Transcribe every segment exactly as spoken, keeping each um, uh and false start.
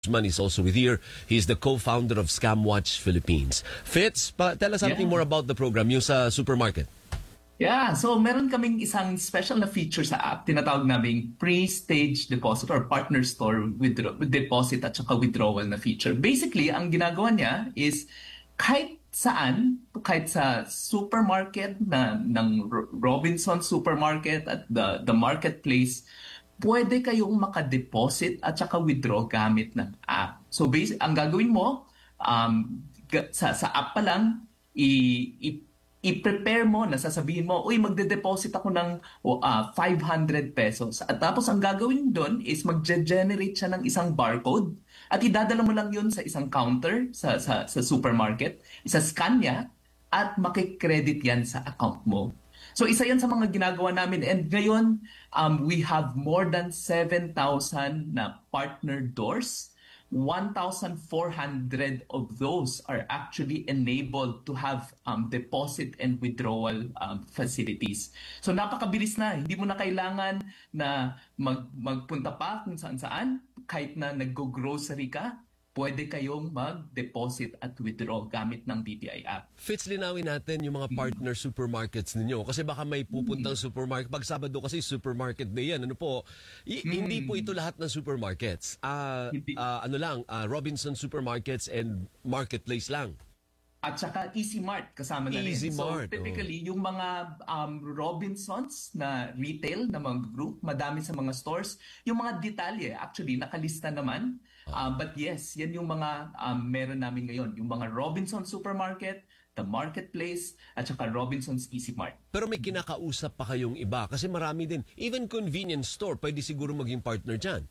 Man is also with here. He's the co-founder of Scamwatch Philippines. Fitz, pa, tell us something Yeah. more about the program, yung sa supermarket. Yeah, so meron kaming isang special na feature sa app, tinatawag naming pre-stage deposit or partner store withdraw, with deposit at saka withdrawal na feature. Basically, ang ginagawa niya is kahit saan, kahit sa supermarket na ng Robinson Supermarket at the the marketplace, pwede kayong makadeposit at saka withdraw gamit ng app. So basic, ang gagawin mo, um, sa, sa app pa lang, i, i, i-prepare mo, nasasabihin mo, uy, magde-deposit ako ng uh, five hundred pesos. At tapos ang gagawin doon is mag-generate siya ng isang barcode at idadala mo lang yun sa isang counter sa, sa, sa supermarket, isa-scan niya at makikredit yan sa account mo. So isa yan sa mga ginagawa namin, and ngayon um, we have more than seven thousand na partner doors. one thousand four hundred of those are actually enabled to have um, deposit and withdrawal um, facilities. So napakabilis na, hindi mo na kailangan na mag, magpunta pa kung saan-saan. Kahit na nag-grocery ka, pwede kayong mag-deposit at withdraw gamit ng B P I app. Fitz, linawin natin yung mga partner supermarkets ninyo. Kasi baka may pupuntang supermarket. Pag Sabado kasi supermarket day yan. Ano po? I- Mm. Hindi po ito lahat ng supermarkets. Ah, Hindi. ah, ano lang, ah, Robinson Supermarkets and Marketplace lang. At saka Easy Mart kasama na rin. Easy Mart, So typically, yung mga um, Robinsons na retail na mga group, madami sa mga stores, yung mga detalye, actually, nakalista naman. Uh, but yes, yan yung mga um, meron namin ngayon. Yung mga Robinson Supermarket, the Marketplace, at saka Robinson's Easy Mart. Pero may kinakausap pa kayong iba. Kasi marami din. Even convenience store, pwede siguro maging partner dyan.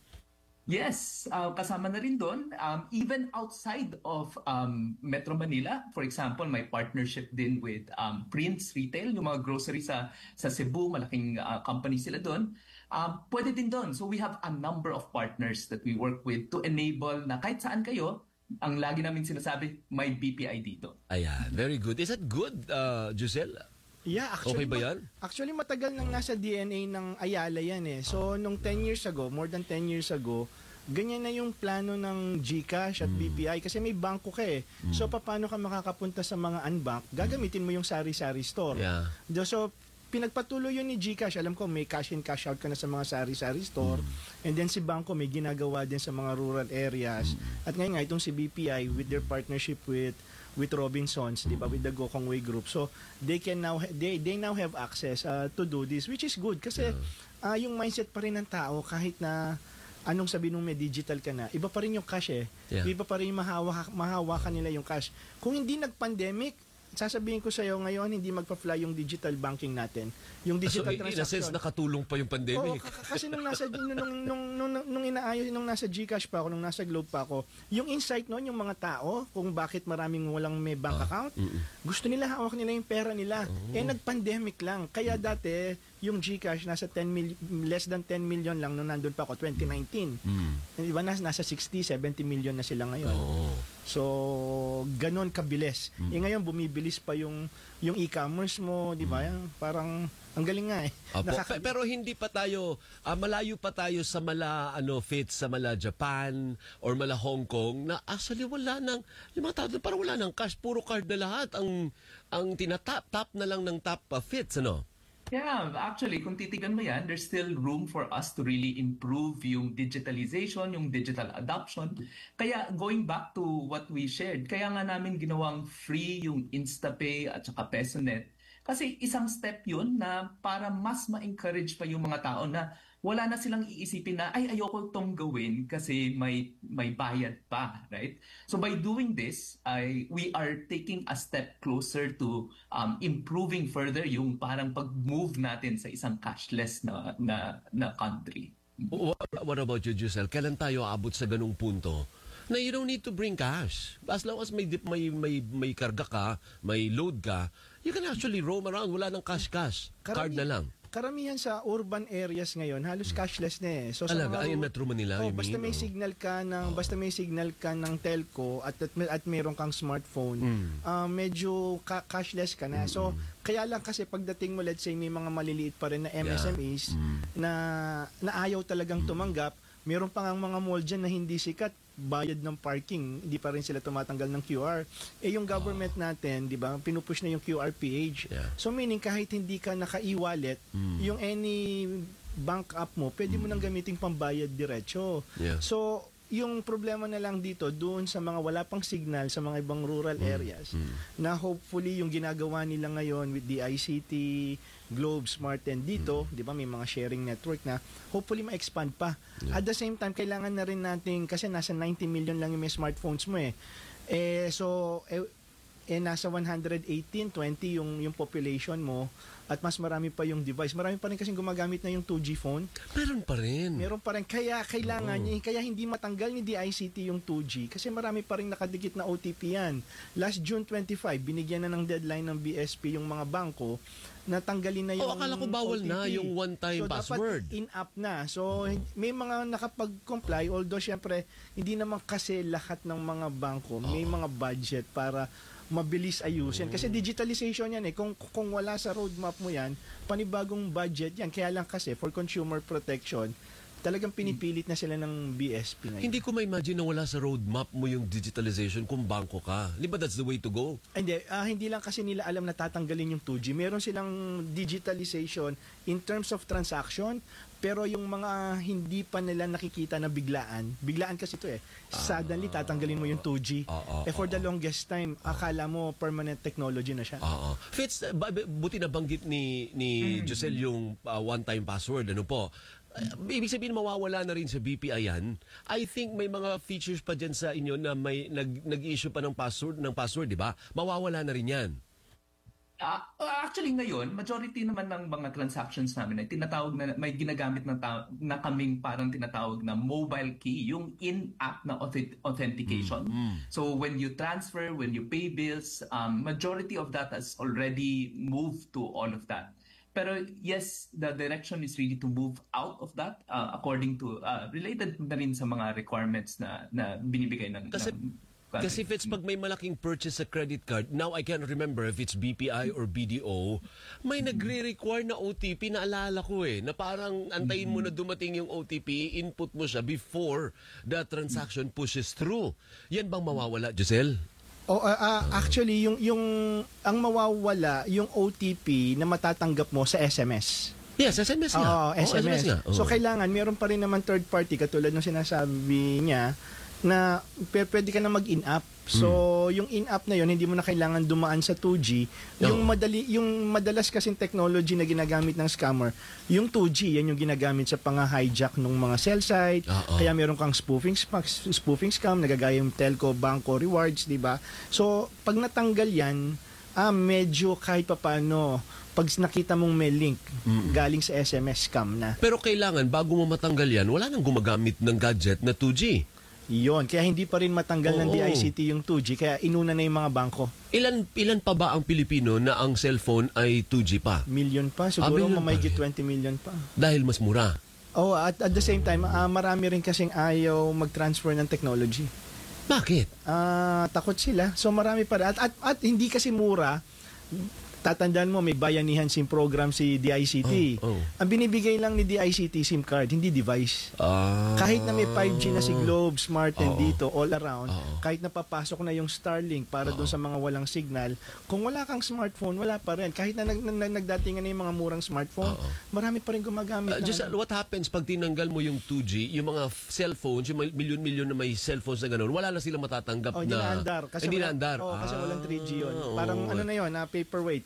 Yes, uh, kasama na rin doon. Um, even outside of um, Metro Manila, for example, may partnership din with um, Prince Retail, yung mga grocery sa, sa Cebu, malaking uh, company sila doon. Um, pwede din doon. So we have a number of partners that we work with to enable na kahit saan kayo, ang lagi namin sinasabi, may B P I dito. Ayan, very good. Is that good, uh, Giselle? Yeah, actually, Okay ba yan? ma- actually matagal nang nasa D N A ng Ayala yan eh. So, nung ten years ago, more than ten years ago, ganyan na yung plano ng GCash at Mm. B P I kasi may bangko ka eh. So, paano ka makakapunta sa mga unbank? Gagamitin mo yung sari-sari store. Yeah. Do- So, pinagpatuloy yun ni GCash. Alam ko, may cash in, cash out ka na sa mga sari-sari store. And then si Bangko may ginagawa din sa mga rural areas. At ngayon nga, itong si B P I with their partnership with with Robinsons, di ba, with the Gokong Way Group. So, they can now, they, they now have access uh, to do this, which is good. Kasi, uh, yung mindset pa rin ng tao, kahit na anong sabi nung may digital ka na, iba pa rin yung cash eh. Yeah. Iba pa rin mahawak, mahawakan nila yung cash. Kung hindi nag-pandemic, sasabihin ko sa iyo ngayon, hindi magpa-fly yung digital banking natin. Yung digital So, in a sense, transaction. nakatulong pa yung Oo, pandemic. k- kasi nung nasa nung nung nung, nung, nung inaayos nung nasa GCash pa ako, nung nasa Globe pa ako, yung insight noon yung mga tao kung bakit maraming walang may bank account, gusto nila hawak nila yung pera nila. Eh nag-pandemic lang. Kaya dati yung GCash nasa ten mil, less than ten million lang nung nandun pa ako twenty nineteen. Mm. Di ba nasa, nasa sixty, seventy million na sila ngayon. Oo. So, ganon kabilis. Eh ngayon bumibilis pa yung yung e-commerce mo, di ba? Yan, parang ang galing nga eh. Apo. Nakaka- Pe- pero hindi pa tayo, ah, malayo pa tayo sa mala, ano, Fitz, sa mala Japan or mala Hong Kong na actually wala nang, yung mga tao doon, parang wala nang cash, puro card na lahat. Ang, ang tinatap, tap na lang ng tap pa, Fitz, ano? Yeah, actually, kung titigan mo yan, there's still room for us to really improve yung digitalization, yung digital adoption. Kaya going back to what we shared, kaya nga namin ginawang free yung InstaPay at saka PesoNet. Kasi isang step yun na para mas ma-encourage pa yung mga tao na wala na silang iisipin na, ay, ayoko itong gawin kasi may may bayad pa, right? So by doing this, I, we are taking a step closer to um, improving further yung parang pag-move natin sa isang cashless na na, na country. What, what about you, Giselle? Kailan tayo aabot sa ganung punto na you don't need to bring cash? As long as may, dip- may, may, may karga ka, may load ka, you can actually roam around. Wala nang cash-cash. Card na lang. Karamihan sa urban areas ngayon, halos cashless na eh. So, sa Alaga, mga ay, ru- Metro Manila, Oh, you basta mean? may Oh. signal ka ng basta may signal ka ng telco at at, at meron kang smartphone, ah, medyo ka- cashless ka na. So kaya lang kasi pagdating mo, let's say may mga maliliit pa rin na M S M Es na na ayaw talagang tumanggap, meron pa ngang mga mall dyan na hindi sikat, bayad ng parking, hindi pa rin sila tumatanggal ng Q R. Eh yung government natin, di ba, pinupush na yung Q R P H. Yeah. So meaning kahit hindi ka naka-e-wallet, Mm. yung any bank app mo, pwede mo nang gamitin pambayad diretso. Yeah. So yung problema na lang dito doon sa mga wala pang signal sa mga ibang rural areas Mm. na hopefully yung ginagawa nila ngayon with the I C T, Globe, Smart and dito, Mm. 'di ba, may mga sharing network na hopefully ma-expand pa. Yeah. At the same time kailangan na rin natin kasi nasa ninety million lang yung may smartphones mo eh. Eh so eh, eh nasa one hundred eighteen, twenty yung yung population mo at mas marami pa yung device. Marami pa rin kasi gumagamit na yung two G phone. Meron pa rin. Meron pa rin. Kaya kailangan Oo. niya, kaya hindi matanggal ni D I C T yung two G kasi marami pa rin nakadikit na O T P yan. Last June twenty-five, binigyan na ng deadline ng B S P yung mga bangko na tanggalin na yung Oh, akala ko bawal O T P. na yung one-time so, password. dapat in-app na. So, may mga nakapag-comply, although syempre, hindi naman kasi lahat ng mga bangko, may mga budget para mabilis ayusin. Kasi digitalization yan eh. Kung, kung wala sa roadmap mo yan, panibagong budget yan. Kaya lang kasi, for consumer protection, talagang pinipilit na sila ng B S P ngayon. Hindi ko ma-imagine na wala sa roadmap mo yung digitalization kung bangko ka. Di ba that's the way to go? Hindi, ah, hindi lang kasi nila alam na tatanggalin yung two G. Meron silang digitalization in terms of transaction, pero yung mga hindi pa nila nakikita na biglaan, biglaan kasi ito eh, suddenly tatanggalin mo yung two G. Ah, ah, eh for ah, the longest time, akala mo permanent technology na siya. Oo. Fitz, ba- ba- buti na banggit ni, ni Josel yung uh, one-time password. Ano po? Uh, ibig sabihin mawawala na rin sa B P I yan. I think may mga features pa dyan sa inyo na may nag, nag-issue pa ng password, ng password, di ba? Mawawala na rin yan. Ah, actually ngayon, majority naman ng mga transactions namin ay tinatawag na may ginagamit na, ta- na kaming parang tinatawag na mobile key, yung in-app na auth- authentication. So when you transfer, when you pay bills, um, majority of that has already moved to all of that. Pero yes, the direction is really to move out of that uh, according to uh, related na rin sa mga requirements na na binibigay ng Kasi- ng- Kasi Fitz, pag may malaking purchase sa credit card, now I can't remember if it's B P I or B D O, may nagre-require na O T P, naalala ko eh, na parang antayin mo na dumating yung O T P, input mo siya before the transaction pushes through. Yan bang mawawala, Giselle? Oh, ah, ah, actually yung yung ang mawawala yung O T P na matatanggap mo sa S M S. Yes, S M S nga. Oo, S M S. nga. So Oo. kailangan meron pa rin naman third party katulad ng sinasabi niya na p- pwede ka na mag-in-app. So, yung in-app na yon hindi mo na kailangan dumaan sa two G. Yung Oo. madali yung madalas kasing technology na ginagamit ng scammer, yung two G, yan yung ginagamit sa pang-hijack ng mga cell site. Oo. Kaya meron kang spoofing sp- spoofing scam, nagagaya yung telco, banko, rewards, di ba? So, pag natanggal yan, ah, medyo kahit papaano, pag nakita mong may link galing sa S M S scam na. Pero kailangan, bago mo matanggal yan, wala nang gumagamit ng gadget na two G. Yon, kaya hindi pa rin matanggal ng Oo. D I C T yung two G, kaya inuna na yung mga bangko. Ilan ilan pa ba ang Pilipino na ang cellphone ay two G pa? Million pa, Ah, siguro million pa mamayigit rin. twenty million pa. Dahil mas mura. Oh, at at the same time, ah, marami rin kasing ayaw mag-transfer ng technology. Bakit? Ah, takot sila. So marami pa rin. At, at, at hindi kasi mura. Tatandaan mo, may bayanihan SIM program si D I C T. Oh, oh. Ang binibigay lang ni D I C T SIM card, hindi device. Ah. Kahit na may five G na si Globe, Smart and Oo. dito, all around, Oo. kahit napapasok na yung Starlink para doon sa mga walang signal, kung wala kang smartphone, wala pa rin. Kahit na nag, nag, nagdatingan na yung mga murang smartphone, Oo. marami pa rin gumagamit. Uh, na, just, ano. what happens pag tinanggal mo yung two G, yung mga f- cellphones, yung mga milyon-milyon na may cellphones na gano'n, wala na sila matatanggap oh, hindi na... na andar. Kasi hindi wala, na andar. Oh, kasi Ah, walang three G yun. Parang oo. ano na yun, na paperweight.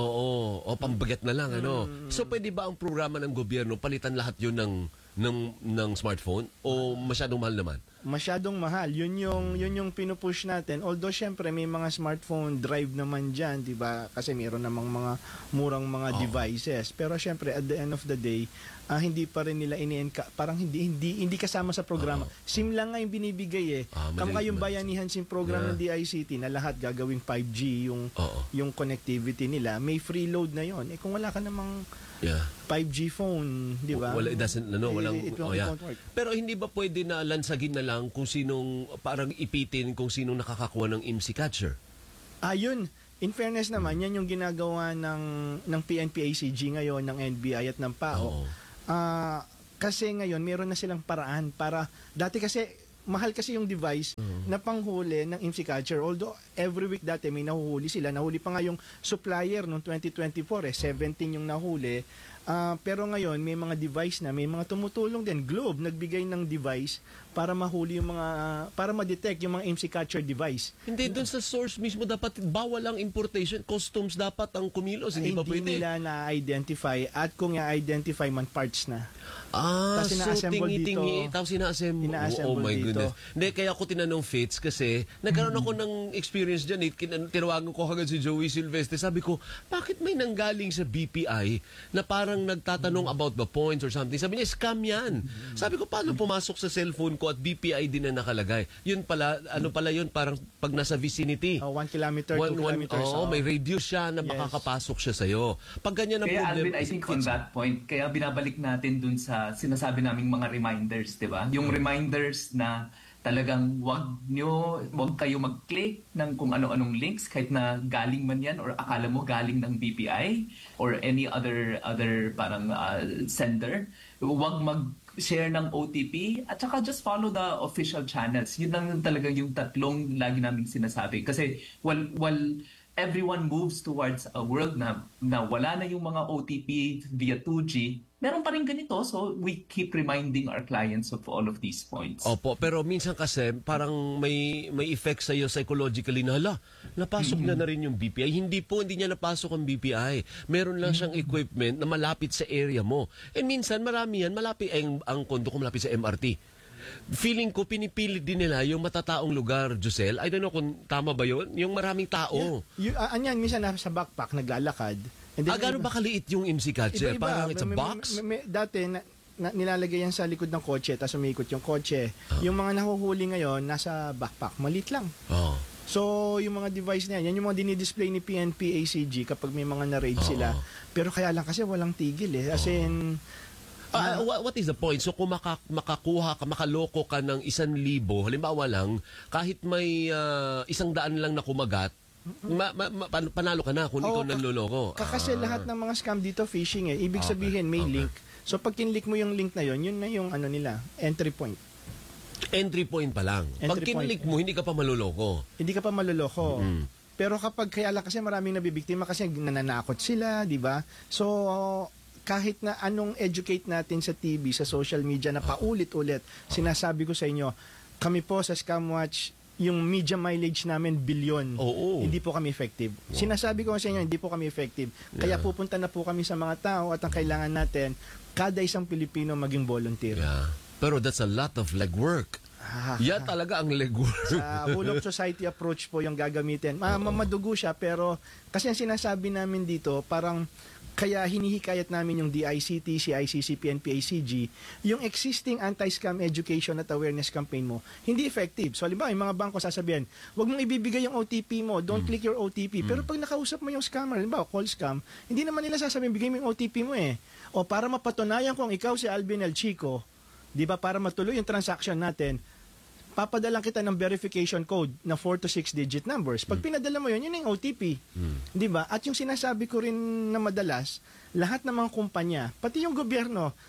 Oo, o pambagat na lang, ano. Mm. So, pwede ba ang programa ng gobyerno palitan lahat yun ng, ng, ng smartphone? O masyadong mahal naman? Masyadong mahal. Yun yung yun yung pinupush natin. Although syempre may mga smartphone drive naman diyan, 'di ba? Kasi meron namang mga murang mga Oo. devices. Pero syempre at the end of the day, ah, hindi pa rin nila ini parang hindi hindi hindi kasama sa programa. SIM lang nga yung binibigay eh. Ah, Kamo mali- yung mali- bayanihan SIM program Yeah. ng D I C T na lahat gagawing five G yung Oo. yung connectivity nila. May free load na yon. Eh kung wala ka namang Yeah. five G phone, 'di ba? Wala, it doesn't, ano, Eh, walang... it oh, won't- yeah. it won't work. Pero hindi ba pwede na lansagin na lang kung sinong, parang ipitin kung sinong nakakakuha ng I M S I catcher? Ayun, in fairness naman, yan yung ginagawa ng ng P N P A C G ngayon, ng N B I at ng P A O. Oo. Ah, kasi ngayon meron na silang paraan para dati kasi mahal kasi yung device na panghuli ng I M S I catcher. Although every week dati may nahuhuli sila. Nahuli pa nga yung supplier noong twenty twenty-four, eh, seventeen yung nahuli. Ah, pero ngayon may mga device na, may mga tumutulong din. Globe nagbigay ng device para mahuli yung mga, para ma-detect yung mga I M S I catcher device. Hindi, doon sa source mismo dapat bawal ang importation. Customs dapat ang kumilos. Hindi, Hindi ba pwede? nila na-identify, at kung i-identify man, parts na. Ah, Tapos so ina-assemble tingi-tingi, dito. tapos ina-assemble. Ina-assemble Oh, my dito. goodness. Hindi, kaya ako tinanong Fitz kasi nagkaroon ako ng experience dyan. Eh. Kin- Tinawagan ko kagad si Joey Silvestre. Sabi ko, bakit may nanggaling sa B P I na parang nagtatanong about the points or something? Sabi niya, scam yan. Sabi ko, paano pumasok sa cellphone ko at B P I din na nakalagay? Yun pala, ano pala yun, parang pag nasa vicinity. Oh, one kilometer, One- two one- kilometers. Oo, oh. may radius siya na Yes. makakapasok siya sa'yo. Pag ganyan ang Kaya problem, Alvin, I think on that point, kaya binabalik natin dun sa sinasabi naming mga reminders, di ba? Yung reminders na talagang wag nyo, wag kayo mag-click ng kung ano-anong links kahit na galing man yan or akala mo galing ng B P I or any other other parang uh, sender. Wag mag-share ng O T P at saka just follow the official channels. Yun lang talaga yung tatlong lagi naming sinasabi. Kasi while, while everyone moves towards a world na, na wala na yung mga O T P via two G, meron pa rin ganito. So we keep reminding our clients of all of these points. Opo, pero minsan kasi parang may may effect sa iyo psychologically na hala, napasok na na rin yung B P I. Hindi po, hindi niya napasok ang B P I. Meron lang siyang equipment na malapit sa area mo. And minsan marami yan, malapit ang, ang kondo ko malapit sa M R T. Feeling ko pinipilit din nila yung matataong lugar, Josel. I don't know kung tama ba yun, yung maraming tao. Y- uh, anyan, minsan nasa backpack, naglalakad. And then, Ah, gano'n ba kaliit yung I M S I catcher? Iba-iba. Parang it's a May- may- box? may- may- dati, na, na, nilalagay yan sa likod ng kotse, tapos umikot yung kotse. Ah. Yung mga nahuhuli ngayon, nasa backpack, maliit lang. Oh. So, yung mga device na yan, yan yung mga dinidisplay ni P N P A C G kapag may mga na-raid Oo. sila. Pero kaya lang kasi walang tigil eh. As in, Ah, what, what is the point? So kung maka, makakuha ka, makaloko ka ng isang libo, halimbawa lang, kahit may ah, isang daan lang na kumagat, ma, ma, ma- pan- panalo ka na kung Oo, ikaw ka- nanloloko. ka- kasi Ah. lahat ng mga scam dito phishing eh. Ibig Okay, sabihin may okay. link. So pag kinlik mo yung link na yon, yun na yung ano nila, entry point. Entry point pa lang. Pag Entry point. kinlik mo, hindi ka pa maloloko. Hindi ka pa maloloko. Mm. Pero kapag kaya lang kasi maraming nabibiktima kasi nananakot sila, di ba? So kahit na anong educate natin sa T V, sa social media na paulit-ulit, sinasabi ko sa inyo, kami po sa Scamwatch, yung media mileage namin bilyon. Oo. Hindi po kami effective. Sinasabi ko sa inyo, hindi po kami effective. Kaya Yeah. pupunta na po kami sa mga tao at ang kailangan natin, kada isang Pilipino maging volunteer. Yeah. Pero that's a lot of legwork. Ah, Yan talaga ang legwork. sa whole of society approach po yung gagamitin. Ma ma- madugo siya, pero kasi ang sinasabi namin dito, parang kaya hinihikayat namin yung D I C T, C I C C, P N P A C G, yung existing anti-scam education at awareness campaign mo, hindi effective. So, halimbawa, yung mga bangko sasabihin, wag mong ibibigay yung O T P mo, don't click your O T P. Pero pag nakausap mo yung scammer, halimbawa, call scam, hindi naman nila sasabihin, bigay mo yung O T P mo eh. O para mapatunayan kung ikaw si Alvin El Chico, di ba, para matuloy yung transaction natin, papadalang kita ng verification code na four to six digit numbers. Pag pinadala mo yun, yun yung O T P. Di ba? At yung sinasabi ko rin na madalas, lahat ng mga kumpanya, pati yung gobyerno,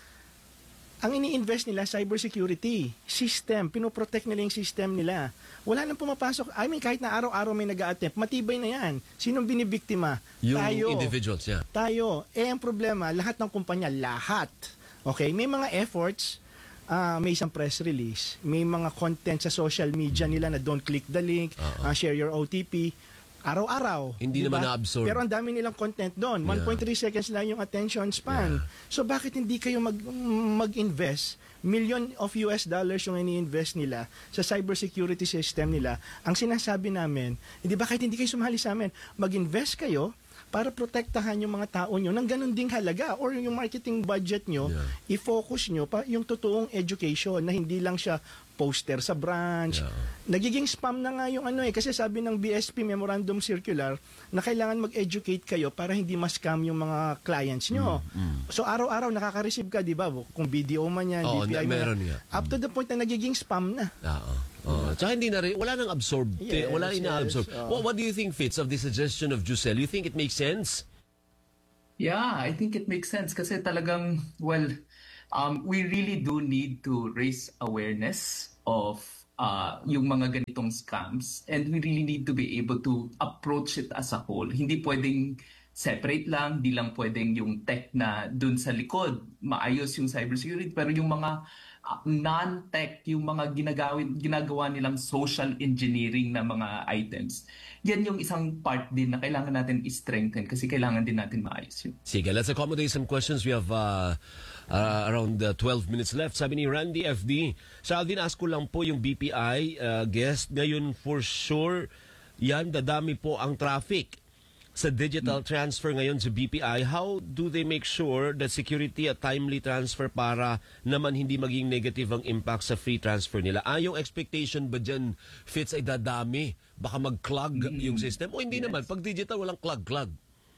ang ini-invest nila, cybersecurity, system, pinoprotect nila yung system nila. Wala nang pumapasok. I mean, kahit na araw-araw may nag-a-attempt, matibay na yan. Sinong binibiktima? Yung Tayo. individuals, yeah. Tayo. Eh, ang problema, lahat ng kumpanya, lahat. Okay? May mga efforts, ah, may isang press release, may mga content sa social media nila na don't click the link, Oo. ah, share your O T P. Araw-araw. Hindi di naman ba? na-absorb. Pero ang dami nilang content doon. Yeah. one point three seconds lang yung attention span. Yeah. So bakit hindi kayo mag, mag-invest? Million of U S dollars yung ini-invest nila sa cybersecurity system nila. Ang sinasabi namin, hindi ba kahit hindi kayo sumali sa amin, mag-invest kayo para protektahan yung mga tao nyo ng ganun ding halaga or yung marketing budget nyo, Yeah. i-focus nyo pa yung totoong education na hindi lang siya poster sa branch. Yeah. Nagiging spam na nga yung ano eh, kasi sabi ng B S P Memorandum Circular na kailangan mag-educate kayo para hindi ma-scam yung mga clients nyo. So araw-araw nakaka-receive ka, di ba? Kung B D O man yan, Oo, D P I man meron yan. nga. Up to the point na nagiging spam na. Oo. Oo. Tsaka hindi na rin, wala nang absorb. Yes, wala yes, ina-absorb. oo. What, what do you think, Fitz, of the suggestion of Giselle? You think it makes sense? Yeah, I think it makes sense kasi talagang, well, um, we really do need to raise awareness of uh, yung mga ganitong scams, and we really need to be able to approach it as a whole. Hindi pwedeng separate lang, di lang pwedeng yung tech na dun sa likod, maayos yung cybersecurity, pero yung mga uh, non-tech, yung mga ginagawin, ginagawa nilang social engineering na mga items, yan yung isang part din na kailangan natin i-strengthen kasi kailangan din natin maayos yun. Sige, let's accommodate some questions. We have uh, uh, around uh, twelve minutes left. Sabi ni Randy F D, sa Alvin, ask ko lang po yung B P I uh, guest. Ngayon, for sure, yan, dadami po ang traffic sa digital transfer ngayon sa B P I. How do they make sure that security at timely transfer para naman hindi maging negative ang impact sa free transfer nila? Ah, yung expectation ba dyan, Fitz, ay dadami? Baka mag-clog mm-hmm. yung system? O hindi yes. naman, pag digital walang clog-clog.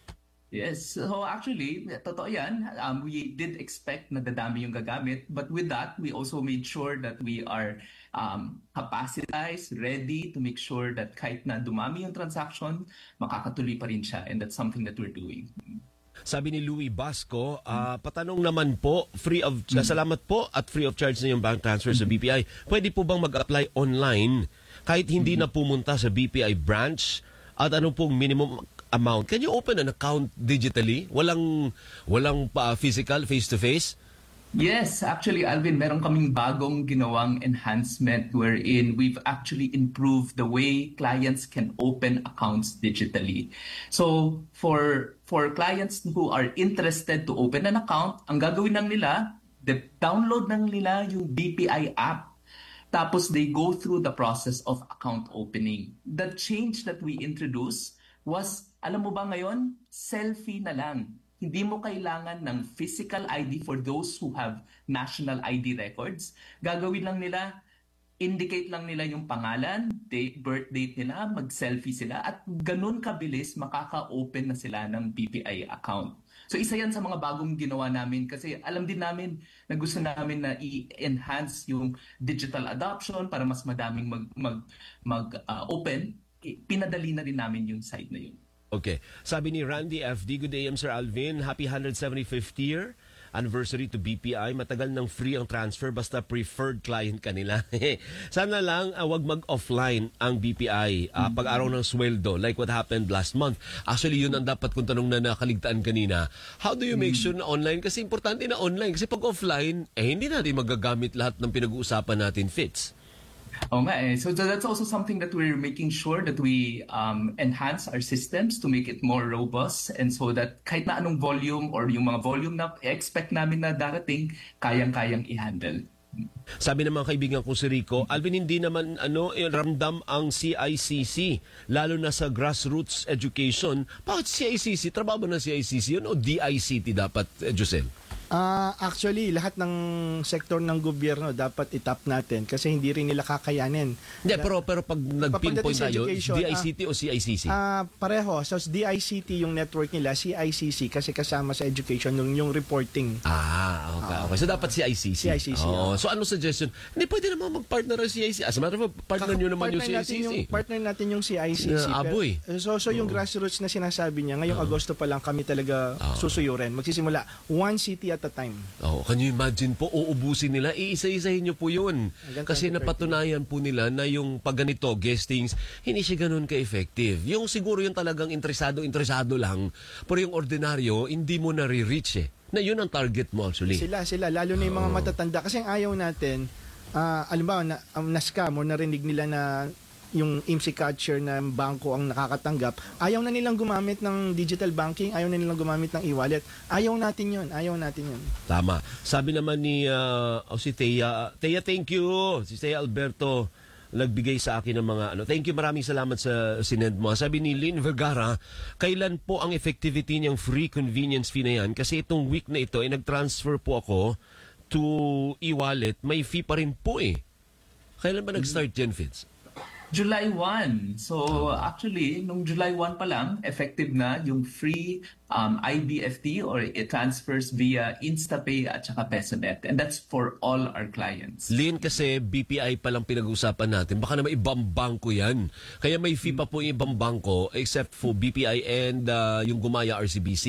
Yes. So actually, totoo yan. Um, we did expect na dadami yung gagamit. But with that, we also made sure that we are um, capacitized, ready to make sure that kahit na dumami yung transaction, makakatuloy pa rin siya. And that's something that we're doing. Sabi ni Louie Basco, uh, patanong naman po, free of mm-hmm. salamat po at free of charge na yung bank transfer mm-hmm. sa B P I. Pwede po bang mag-apply online kahit hindi mm-hmm. na pumunta sa B P I branch? At ano pong minimum amount? Can you open an account digitally? Walang walang pa physical, face-to-face? Yes, actually, Alvin, meron kaming bagong ginawang enhancement wherein we've actually improved the way clients can open accounts digitally. So, for for clients who are interested to open an account, ang gagawin lang nila, the download lang nila yung B P I app. Tapos they go through the process of account opening. The change that we introduced was, alam mo ba ngayon, selfie na lang. Hindi mo kailangan ng physical I D for those who have national I D records. Gagawin lang nila, indicate lang nila yung pangalan, date, birth date nila, mag-selfie sila, at ganun kabilis makaka-open na sila ng B P I account. So isa yan sa mga bagong ginawa namin kasi alam din namin na gusto namin na i-enhance yung digital adoption para mas madaming mag, mag, mag uh, open. Pinadali na rin namin yung site na yun. Okay. Sabi ni Randy F D, good day, Sir Alvin. Happy one hundred seventy-fifth year anniversary to B P I. Matagal ng free ang transfer basta preferred client kanila. Sana lang uh, wag mag-offline ang B P I uh, pag-araw ng sweldo like what happened last month. Actually, yun ang dapat kong tanong na nakaligtaan kanina. How do you make sure na online? Kasi importante na online. Kasi pag offline, eh hindi natin magagamit lahat ng pinag-uusapan natin, Fitz. Oo nga eh. So that's also something that we're making sure that we um, enhance our systems to make it more robust and so that kahit na anong volume or yung mga volume na expect namin na darating, kayang-kayang i-handle. Sabi ng mga kaibigan ko si Rico, Alvin, hindi naman ano eh, ramdam ang C I C C, lalo na sa grassroots education. Bakit C I C C? Trabaho ba ng C I C C yun o D I C T dapat, eh, Josel? Uh, actually, lahat ng sektor ng gobyerno dapat itap natin kasi hindi rin nila kakayanin. Hindi, pero, pero pag nag-pinpoint tayo, D I C T uh, o C I C C? Uh, pareho. So, D I C T yung network nila, C I C C kasi kasama sa education yung, yung reporting. Ah, okay. okay. So, dapat C I C C. C I C C. Oh. So, ano suggestion? Hindi, pwede naman mag-partner ang C I C C. As a matter of fact, partner nyo naman yung C I C C. Yung, partner natin yung C I C C. Uh, aboy. So, so yung oh. grassroots na sinasabi niya, ngayong uh. Agosto pa lang kami talaga uh. susuyurin. Magsisimula, one city at a time. Oh. Can you imagine po, uubusin nila, iisa-isahin nyo po yun. Kasi napatunayan po nila na yung pag ganito, guestings, hindi siya ganun ka-effective. Yung siguro yung talagang interesado-interesado lang, pero yung ordinaryo, hindi mo nare-reach eh. Na yun ang target mo actually. Sila, sila, lalo na yung mga matatanda. Kasi ang ayaw natin, uh, alam ba, na, um, na-scam o narinig nila na yung I M S I catcher na bangko ang nakakatanggap, ayaw na nilang gumamit ng digital banking, ayaw na nilang gumamit ng e-wallet. Ayaw natin yun, ayaw natin yun. Tama. Sabi naman ni uh, oh, si Thea, Thea, thank you. Si Thea Alberto, nagbigay sa akin ng mga ano. Thank you, maraming salamat sa sinend mo. Sabi ni Lynn Vergara, kailan po ang effectivity niyang free convenience fee na yan? Kasi itong week na ito, ay nag-transfer po ako to e-wallet, may fee pa rin po eh. Kailan ba nag-start yan, Fitz? July first. So actually, nung July first pa lang, effective na yung free um, I B F T or it transfers via InstaPay at saka PesoNet. And that's for all our clients. Lin, kasi B P I pa lang pinag-usapan natin. Baka naman ibang bangko yan. Kaya may fee pa po yung ibang bangko except for B P I and uh, yung Gumaya R C B C.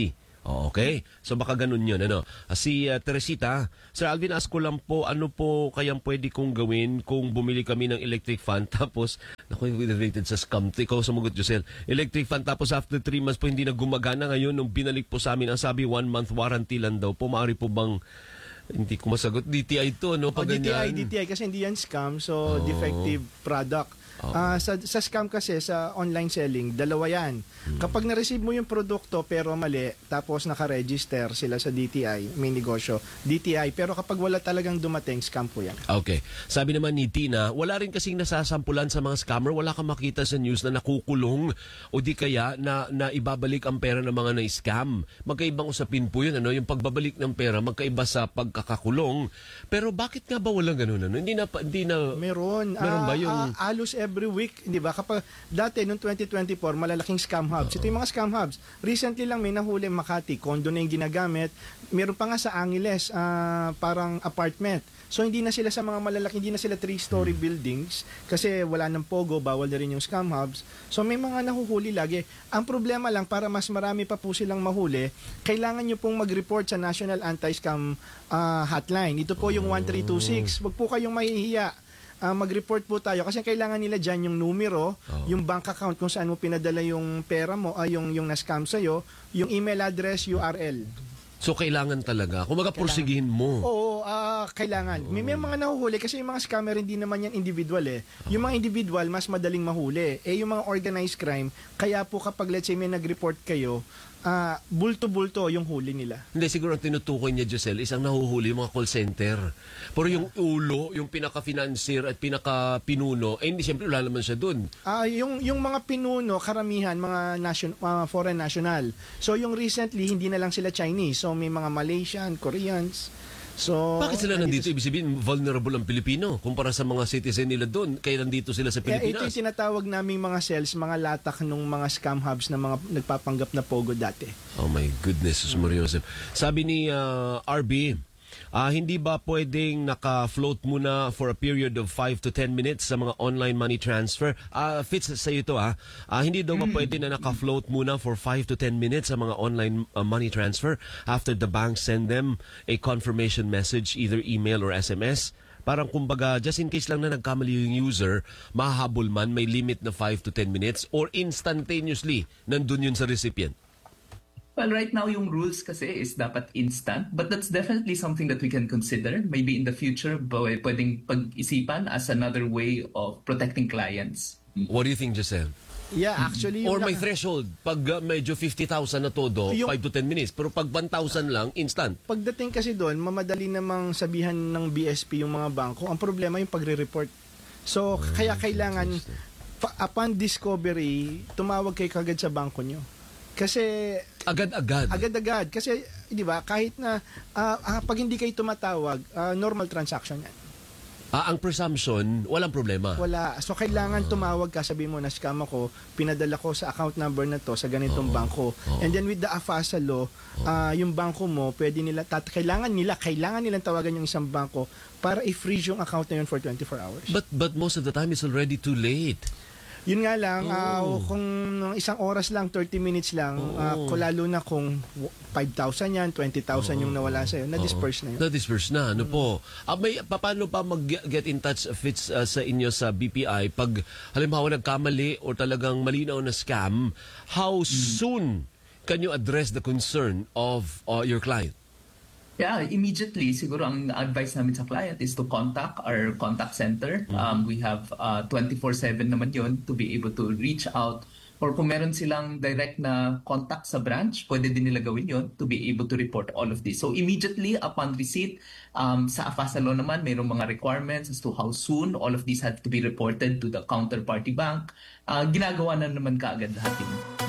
Oh, okay. So baka ganun yun. Ano? Ah, Si uh, Teresita, Sir Alvin, ask ko lang po, ano po kayang pwede kong gawin kung bumili kami ng electric fan tapos, naku, related sa scam. Ikaw sumagot, Josel. Electric fan tapos after three months po hindi na gumagana. Ngayon, nung binalik po sa amin, ang sabi one month warranty lang daw po. Maaari po bang, hindi ko masagot, D T I to, no? O, Pag D T I, ganyan. D T I kasi hindi yan scam, so defective product. Okay. Ah, sa, sa scam kasi, sa online selling, dalawa yan. Kapag na-receive mo yung produkto pero mali, tapos naka-register sila sa D T I, may negosyo, D T I. Pero kapag wala talagang dumating, scam po yan. Okay. Sabi naman ni Tina, wala rin kasing nasasampulan sa mga scammer. Wala kang makita sa news na nakukulong o di kaya na, na ibabalik ang pera ng mga na-scam. Magkaibang usapin po yun. Ano? Yung pagbabalik ng pera, magkaiba sa pagkakakulong. Pero bakit nga ba walang ganun? Ano? Hindi na... Hindi na Meron. Meron ba Ah, yung... ah, halos every week, di ba? Kapag dati, noong twenty twenty-four, malalaking scam hubs. Ito yung mga scam hubs. Recently lang may nahuli Makati, condo na yung ginagamit. Meron pa nga sa Angeles, ah, parang apartment. So hindi na sila sa mga malalaki, hindi na sila three-story buildings kasi wala nang pogo, bawal na rin yung scam hubs. So may mga nahuhuli lagi. Ang problema lang, para mas marami pa po silang mahuli, kailangan nyo pong mag-report sa National Anti-Scam ah, Hotline. Ito po yung one three two six. Huwag po kayong mahihiya. Ah, mag-report po tayo kasi kailangan nila dyan yung numero, Oh. yung bank account kung saan mo pinadala yung pera mo, ay yung, yung na-scam sa'yo, yung email address, U R L. So kailangan talaga. Kung magapursigihin mo. Oo, ah, kailangan. May, may mga nahuhuli kasi yung mga scammer hindi naman yan individual eh. Yung mga individual mas madaling mahuli. Eh yung mga organized crime, kaya po kapag let's say may nag-report kayo, ah, bulto-bulto yung huli nila. Hindi, siguro ang tinutukoy niya, Giselle, isang nahuhuli yung mga call center. Pero yung ulo, yung pinaka-financier at pinaka-pinuno, eh hindi, siyempre wala naman siya dun. Ah, yung yung mga pinuno karamihan mga nation mga foreign national. So yung recently hindi na lang sila Chinese. So may mga Malaysian, Koreans. So Bakit sila nandito? sa- Ibig sabihin, vulnerable ang Pilipino kumpara sa mga citizen nila doon. Kaya nandito sila sa Kaya ito Pilipinas. yung tinatawag naming mga cells, mga latak ng mga scam hubs na mga nagpapanggap na pogo dati. Oh my goodness, Sus Maria Joseph. Sabi ni ah, R B, ah, hindi ba pwedeng naka-float muna for a period of five to ten minutes sa mga online money transfer? Ah, fits sa iyo to ah. Ah, hindi daw ba pwede na naka-float muna for five to ten minutes sa mga online ah, money transfer after the bank send them a confirmation message, either email or S M S? Parang kumbaga, just in case lang na nagkamali yung user, mahahabol man, may limit na five to ten minutes or instantaneously nandun yun sa recipient. Well, right now yung rules kasi is dapat instant, but that's definitely something that we can consider. Maybe in the future, b- pwedeng pag-isipan as another way of protecting clients. What do you think, Giselle? Yeah, actually Or yung may naka- threshold. Pag uh, medyo fifty thousand na todo, Yung- five to ten minutes. Pero pag one thousand lang, instant. pagdating kasi doon, mamadali namang sabihan ng B S P yung mga bangko. Ang problema yung pagre-report. So, kaya kailangan, pa- upon discovery, tumawag kayo kagad sa bangko nyo. Kasi, Agad-agad. agad-agad. Kasi, di ba, kahit na, ah, ah, pag hindi kayo tumatawag, ah, normal transaction yan. Ah, ang presumption, walang problema. Wala. So, kailangan tumawag ka, sabi mo, na scam ako, pinadala ko sa account number na to sa ganitong bangko. And then with the AFASA law, ah, yung bangko mo, pwede nila, tat, kailangan nila, kailangan nilang tawagan yung isang bangko para i-freeze yung account na yun for twenty-four hours. But but most of the time, it's already too late. Yun nga lang, ah, Oo. kung isang oras lang, thirty minutes lang, ah, kung lalo na kung five thousand yan, twenty thousand yung nawala sa'yo, na-disperse na yun. Na-disperse na. Ano po? Ah, may, pa- paano pa mag-get in touch if it's uh, sa inyo sa B P I? Pag halimbawa nagkamali or talagang malinaw na scam, how soon can you address the concern of uh, your client? Yeah, immediately, siguro ang advice namin sa client is to contact our contact center. Um, we have uh, twenty-four seven naman yon to be able to reach out. Or kung meron silang direct na contact sa branch, pwede din nila gawin yon to be able to report all of this. So immediately upon receipt, um, sa AFASA law naman, mayroong mga requirements as to how soon all of these have to be reported to the counterparty bank. Uh, ginagawa na naman kaagad lahat yun.